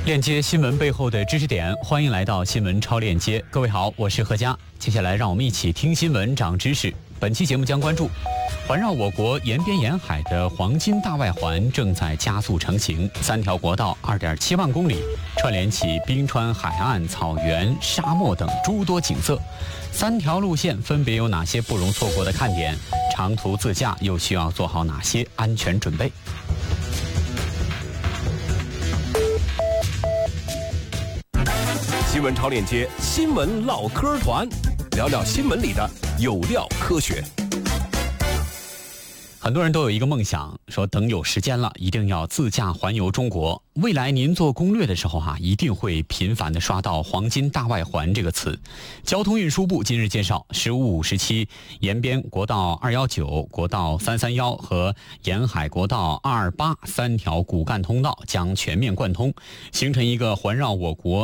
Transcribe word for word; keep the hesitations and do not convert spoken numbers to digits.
链接新闻背后的知识点，欢迎来到新闻超链接。各位好，我是何佳。接下来让我们一起听新闻长知识。本期节目将关注环绕我国沿边沿海的黄金大外环正在加速成型，三条国道 二点七万公里，串联起冰川、海岸、草原、沙漠等诸多景色。三条路线分别有哪些不容错过的看点？长途自驾又需要做好哪些安全准备？ 新闻超链接，新闻唠嗑团，聊聊新闻里的有料科学。 很多人都有一个梦想，说等有时间了，一定要自驾环游中国。未来您做攻略的时候哈、啊，一定会频繁地刷到黄金大外环这个词。交通运输部今日介绍，十五五十七沿边国道二一九、国道三三一和沿海国道二二八三条骨干通道将全面贯通，形成一个环绕我国